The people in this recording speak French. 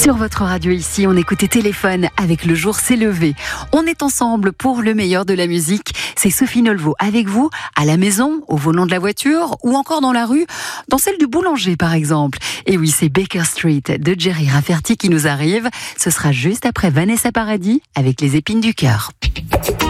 Sur votre radio ici, on écoutait Téléphone avec Le jour s'est levé. On est ensemble pour le meilleur de la musique. C'est Sophie Nolvo avec vous, à la maison, au volant de la voiture ou encore dans la rue, dans celle du boulanger par exemple. Et oui, c'est Baker Street de Jerry Rafferty qui nous arrive. Ce sera juste après Vanessa Paradis avec Les épines du cœur.